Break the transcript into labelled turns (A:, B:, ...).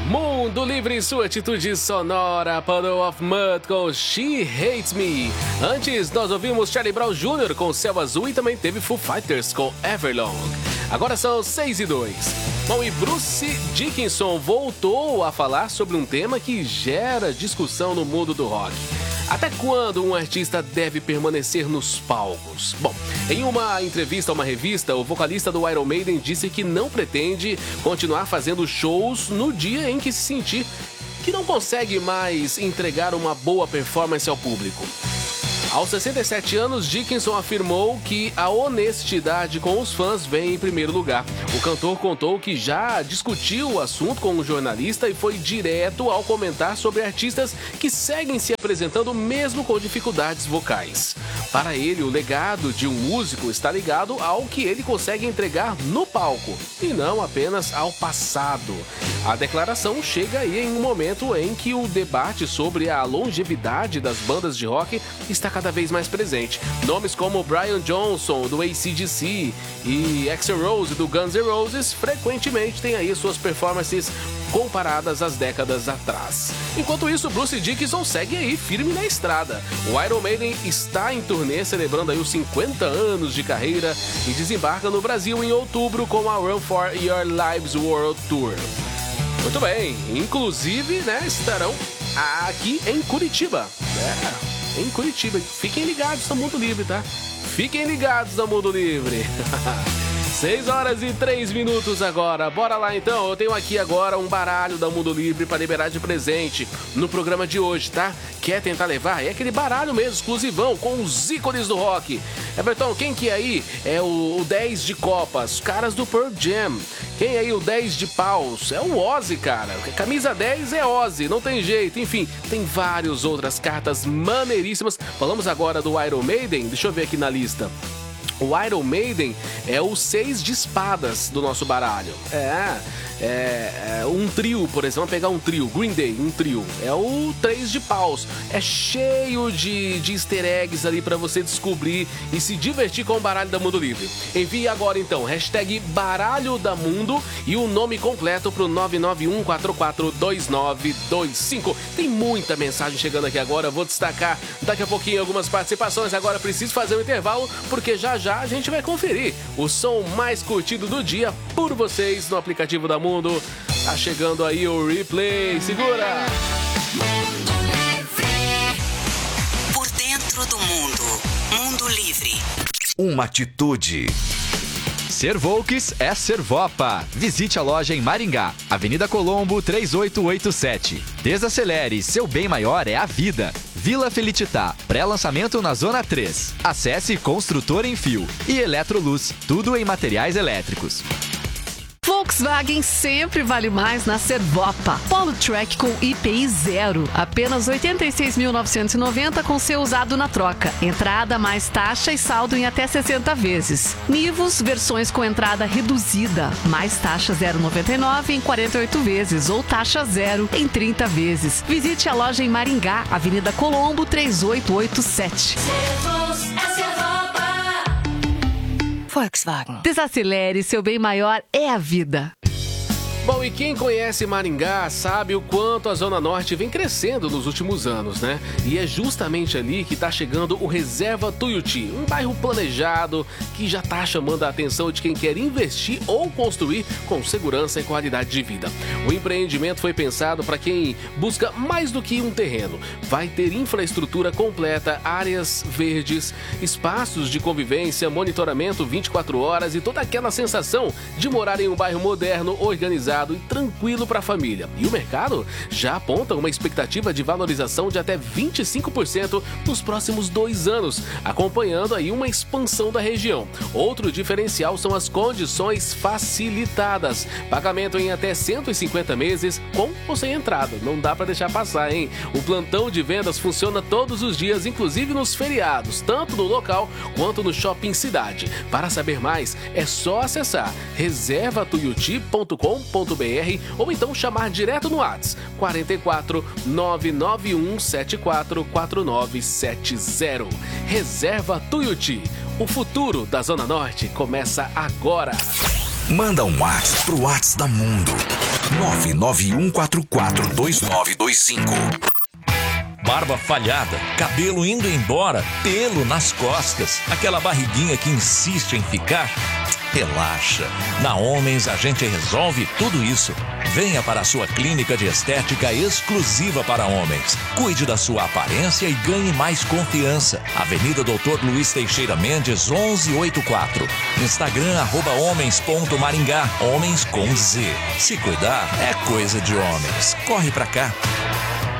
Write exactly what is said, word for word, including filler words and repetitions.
A: Mundo Livre, sua atitude sonora, Puddle of Mud com She Hates Me. Antes, nós ouvimos Charlie Brown Júnior com Céu Azul e também teve Foo Fighters com Everlong. Agora são seis e dois. Bom, e Bruce Dickinson voltou a falar sobre um tema que gera discussão no mundo do rock. Até quando um artista deve permanecer nos palcos? Bom, em uma entrevista a uma revista, o vocalista do Iron Maiden disse que não pretende continuar fazendo shows no dia em que se sentir que não consegue mais entregar uma boa performance ao público. Aos sessenta e sete anos, Dickinson afirmou que a honestidade com os fãs vem em primeiro lugar. O cantor contou que já discutiu o assunto com um jornalista e foi direto ao comentar sobre artistas que seguem se apresentando mesmo com dificuldades vocais. Para ele, o legado de um músico está ligado ao que ele consegue entregar no palco e não apenas ao passado. A declaração chega aí em um momento em que o debate sobre a longevidade das bandas de rock está cada vez mais presente. Nomes como Brian Johnson, do A C D C, e Axl Rose, do Guns N' Roses, frequentemente têm aí suas performances comparadas às décadas atrás. Enquanto isso, Bruce Dickinson segue aí firme na estrada. O Iron Maiden está em turnê celebrando aí os cinquenta anos de carreira e desembarca no Brasil em outubro com a Run for Your Lives World Tour. Muito bem, inclusive, né, estarão aqui em Curitiba. É, em Curitiba. Fiquem ligados no Mundo Livre, tá? Fiquem ligados no Mundo Livre. seis horas e três minutos agora. Bora lá então. Eu tenho aqui agora um baralho da Mundo Livre para liberar de presente no programa de hoje, tá? Quer tentar levar? É aquele baralho mesmo, exclusivão, com os ícones do rock. Everton, quem que é aí? É o, o dez de copas, caras do Pearl Jam. Quem é aí o dez de paus? É o Ozzy, cara. Camisa dez é Ozzy, não tem jeito. Enfim, tem várias outras cartas maneiríssimas. Falamos agora do Iron Maiden. Deixa eu ver aqui na lista. O Iron Maiden é o seis de espadas do nosso baralho. É, é, é um trio, por exemplo. Vamos pegar um trio, Green Day, um trio. É o três de paus. É cheio de, de easter eggs ali pra você descobrir e se divertir com o baralho da Mundo Livre. Envie agora então, hashtag baralho da Mundo e o nome completo pro nove nove um quatro quatro dois nove dois cinco. Tem muita mensagem chegando aqui agora. Vou destacar daqui a pouquinho algumas participações. Agora preciso fazer um intervalo porque já já Já a gente vai conferir o som mais curtido do dia por vocês no aplicativo da Mundo. Tá chegando aí o replay. Segura!
B: Por dentro do mundo. Mundo Livre.
C: Uma atitude.
D: Ser Volks é ser Vopa. Visite a loja em Maringá, Avenida Colombo três oito oito sete. Desacelere, seu bem maior é a vida. Vila Felicità, pré-lançamento na Zona três. Acesse Construtor em Fio e Eletroluz, tudo em materiais elétricos.
E: Volkswagen sempre vale mais na Servopa. Polo Track com I P I zero. Apenas oitenta e seis mil novecentos e noventa com seu usado na troca. Entrada mais taxa e saldo em até sessenta vezes. Nivus, versões com entrada reduzida. Mais taxa zero vírgula noventa e nove em quarenta e oito vezes ou taxa zero em trinta vezes. Visite a loja em Maringá, Avenida Colombo três oito oito sete. Volkswagen. Desacelere, seu bem maior é a vida.
A: Bom, e quem conhece Maringá sabe o quanto a Zona Norte vem crescendo nos últimos anos, né? E é justamente ali que tá chegando o Reserva Tuiuti, um bairro planejado que já tá chamando a atenção de quem quer investir ou construir com segurança e qualidade de vida. O empreendimento foi pensado para quem busca mais do que um terreno. Vai ter infraestrutura completa, áreas verdes, espaços de convivência, monitoramento vinte e quatro horas e toda aquela sensação de morar em um bairro moderno, organizado e tranquilo para a família. E o mercado já aponta uma expectativa de valorização de até vinte e cinco por cento nos próximos dois anos, acompanhando aí uma expansão da região. Outro diferencial são as condições facilitadas. Pagamento em até cento e cinquenta meses com ou sem entrada. Não dá para deixar passar, hein? O plantão de vendas funciona todos os dias, inclusive nos feriados, tanto no local quanto no Shopping Cidade. Para saber mais, é só acessar reserva tuiuti ponto com ponto br ou então chamar direto no WhatsApp quarenta e quatro, nove nove um sete quatro quatro nove sete zero. Reserva Tuiuti. O futuro da Zona Norte começa agora.
C: Manda um WhatsApp pro WhatsApp da Mundo. nove nove um quatro quatro dois nove dois cinco.
F: Barba falhada, cabelo indo embora, pelo nas costas, aquela barriguinha que insiste em ficar? Relaxa. Na Homens a gente resolve tudo isso. Venha para a sua clínica de estética exclusiva para homens. Cuide da sua aparência e ganhe mais confiança. Avenida doutor Luiz Teixeira Mendes, onze oitenta e quatro. Instagram, arroba homens ponto maringá. Homens com Z. Se cuidar é coisa de homens. Corre pra cá.